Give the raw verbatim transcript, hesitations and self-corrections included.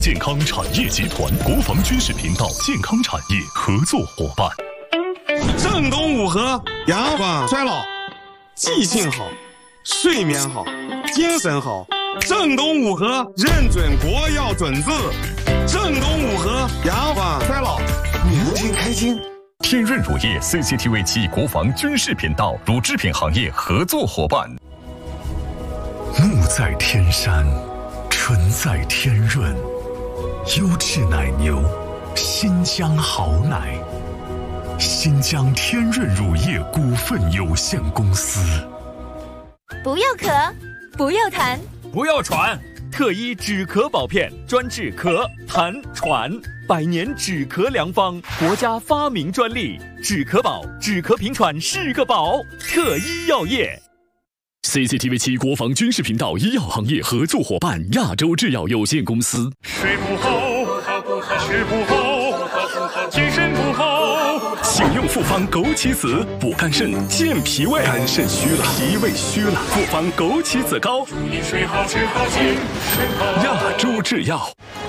健康产业集团国防军事频道健康产业合作伙伴。 正东五和阳光衰老，记性好，睡眠好，精神好。正东五和认准国药准字，正东五和阳光衰老，年轻开心。 天润乳业 C C T V 及国防军事频道乳制品行业合作伙伴。木在天山，纯在天润，优质奶牛，新疆好奶。新疆天润乳业股份有限公司。 不要咳，不要痰， 不要喘，特医止咳宝片，专治咳、痰、喘，百年止咳良方，国家发明专利，止咳宝，止咳平喘是个宝。特医药业。 C C T V 七国防军事频道医药行业合作伙伴亚洲制药有限公司。 睡不好，吃不好，精神不好。 请用复方枸杞子补肝肾、健脾胃。肝肾虚了，脾胃虚了，复方枸杞子膏。 祝你睡好吃好精神好。 亚洲制药。